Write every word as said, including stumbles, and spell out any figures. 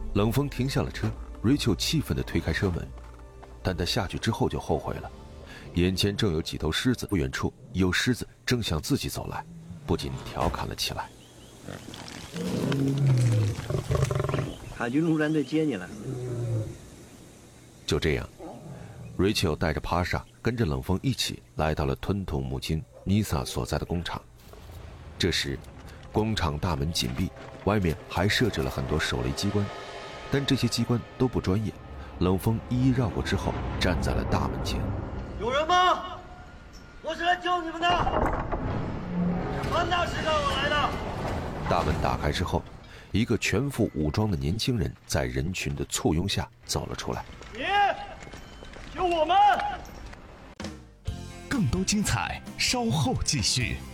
冷风停下了车，瑞秋气愤地推开车门，但他下去之后就后悔了。眼前正有几头狮子，不远处有狮子正向自己走来，不禁调侃了起来。 海军陆战队接你了。 就这样，瑞秋带着帕莎跟着冷风一起来到了吞吐母亲妮萨所在的工厂。这时工厂大门紧闭，外面还设置了很多手雷机关，但这些机关都不专业。冷风一一绕过之后，站在了大门前。 有人吗？我是来救你们的，是潘大师让我来的。 大门打开之后，一个全副武装的年轻人在人群的簇拥下走了出来。 爷，救我们！ 更多精彩，稍后继续。